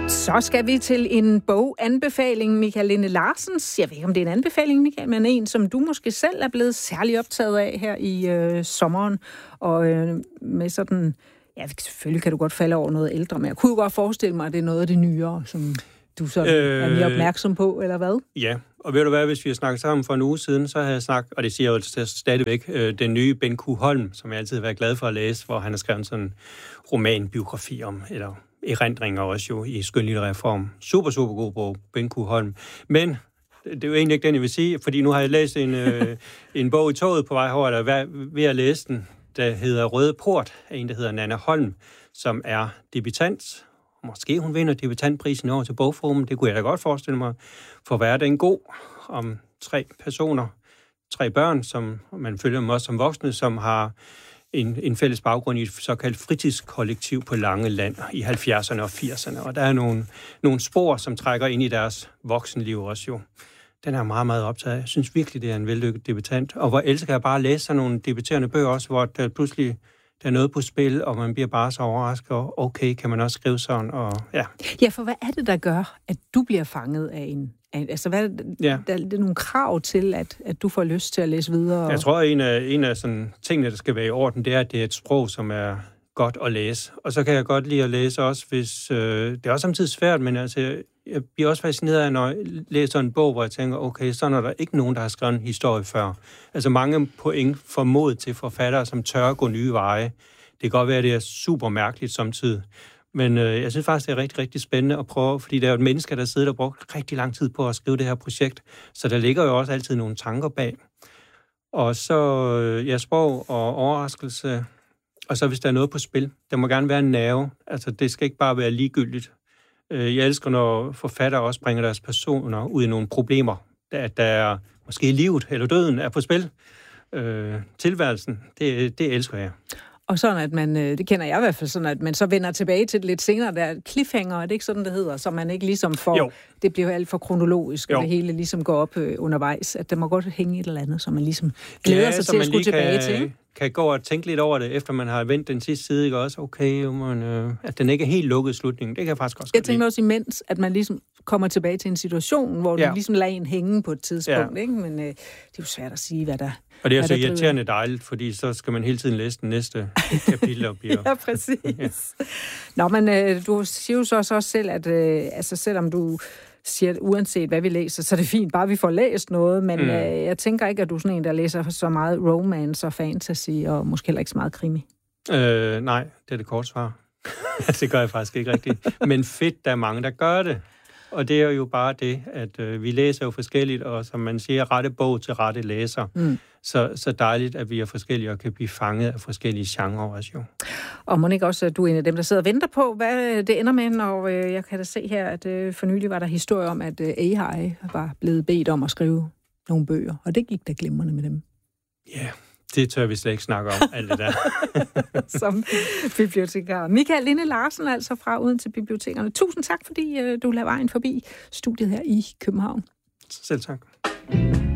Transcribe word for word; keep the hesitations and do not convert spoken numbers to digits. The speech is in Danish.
Så skal vi til en boganbefaling, Michael Linde Larsens. Jeg ved ikke, om det er en anbefaling, Michael, men en, som du måske selv er blevet særlig optaget af her i øh, sommeren. Og øh, med sådan, ja, selvfølgelig kan du godt falde over noget ældre, men jeg kunne jo godt forestille mig, at det er noget af det nyere, som du så øh, er mere opmærksom på, eller hvad? Ja, og ved du hvad, hvis vi har snakket sammen for en uge siden, så har jeg snakket, og det siger jeg jo stadigvæk, øh, den nye Ben Q. Holm, som jeg altid har været glad for at læse, hvor han har skrevet sådan en romanbiografi om, eller erindringer også jo i skønlitterær form. Super, super god bog, Ben Q. Holm. Men det er jo egentlig ikke den, jeg vil sige, fordi nu har jeg læst en, øh, en bog i toget på vej herover, der er ved at læse den, der hedder Røde Port, af en, der hedder Nanna Holm, som er debutant. Måske hun vinder debutantprisen over til Bogforum, det kunne jeg da godt forestille mig. For hvad er den god om tre personer, tre børn, som man følger dem også som voksne, som har en, en fælles baggrund i et såkaldt fritidskollektiv på Langeland i halvfjerdserne og firserne. Og der er nogle, nogle spor, som trækker ind i deres voksenliv også jo. Den er meget, meget optaget. Jeg synes virkelig, det er en vellykket debutant. Og hvor elsker jeg bare at læse sådan nogle debuterende bøger også, hvor der pludselig der er noget på spil, og man bliver bare så overrasket, og okay, kan man også skrive sådan, og ja. Ja, for hvad er det, der gør, at du bliver fanget af en... Altså, hvad er det, ja. der, der er nogle krav til, at, at du får lyst til at læse videre? Og... Jeg tror, at en af, en af sådan, tingene, der skal være i orden, det er, at det er et sprog, som er godt at læse. Og så kan jeg godt lide at læse også, hvis... Øh, det er også samtidig svært, men altså, jeg bliver også fascineret af, når jeg læser en bog, hvor jeg tænker, okay, så er der ikke nogen, der har skrevet en historie før. Altså mange point for mod til forfattere, som tør gå nye veje. Det kan godt være, at det er super mærkeligt samtidig. Men øh, jeg synes faktisk, det er rigtig, rigtig spændende at prøve, fordi der er jo et menneske, der sidder og brugt rigtig lang tid på at skrive det her projekt. Så der ligger jo også altid nogle tanker bag. Og så øh, ja, sprog og overraskelse. Og så hvis der er noget på spil, der må gerne være en nerve. Altså det skal ikke bare være ligegyldigt. Jeg elsker, når forfattere også bringer deres personer ud i nogle problemer, at der er måske livet eller døden er på spil. Øh, tilværelsen, det, det elsker jeg. Og sådan, at man, det kender jeg i hvert fald, sådan at man så vender tilbage til det lidt senere, der er cliffhanger, er det ikke sådan, det hedder, så man ikke ligesom får, jo. Det bliver jo alt for kronologisk, og det hele ligesom går op øh, undervejs, at der må godt hænge et eller andet, så man ligesom glæder ja, sig til at skulle tilbage kan, til. kan gå og tænke lidt over det, efter man har vendt den sidste side, ikke også? Okay, man, øh, at den ikke er helt lukket slutningen, det kan jeg faktisk også Jeg tænker også imens, at man ligesom kommer tilbage til en situation, hvor ja. du ligesom lader en hænge på et tidspunkt, ja. ikke? Men øh, det er jo svært at sige, hvad der Og det er så irriterende dejligt, fordi så skal man hele tiden læse den næste kapitel op. Ja, præcis. Ja. Nå, men øh, du siger jo så også selv, at øh, altså, selvom du siger, at uanset hvad vi læser, så er det fint, bare vi får læst noget, men mm. øh, jeg tænker ikke, at du er sådan en, der læser så meget romance og fantasy, og måske heller ikke så meget krimi. Øh, nej, det er det kort svar. Det gør jeg faktisk ikke rigtigt. Men fedt, der er mange, der gør det. Og det er jo bare det, at øh, vi læser jo forskelligt, og som man siger, rette bog til rette læser. Mm. Så, så dejligt, at vi er forskellige og kan blive fanget af forskellige genrer også jo. Og Monika også, at du er en af dem, der sidder og venter på, hvad det ender med, og øh, jeg kan da se her, at øh, for nylig var der historie om, at øh, A I var blevet bedt om at skrive nogle bøger, og det gik da glimrende med dem. Ja, yeah. Det tør vi slet ikke snakke om, alt det der. Som bibliotekar. Michael Linde Larsen, altså fra Odense Bibliotekerne. Tusind tak, fordi øh, du lader vejen forbi studiet her i København. Selv tak.